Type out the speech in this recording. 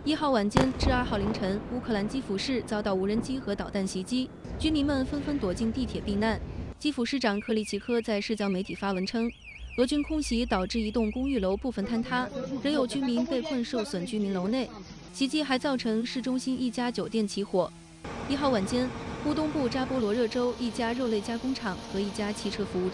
1号晚间至2号凌晨，乌克兰基辅市遭到无人机和导弹袭击，居民们纷纷躲进地铁避难。基辅市长克里奇科在社交媒体发文称，俄军空袭导致一栋公寓楼部分坍塌，仍有居民被困受损居民楼内。袭击还造成市中心一家酒店起火。1号晚间，乌东部扎波罗热州一家肉类加工厂和一家汽车服务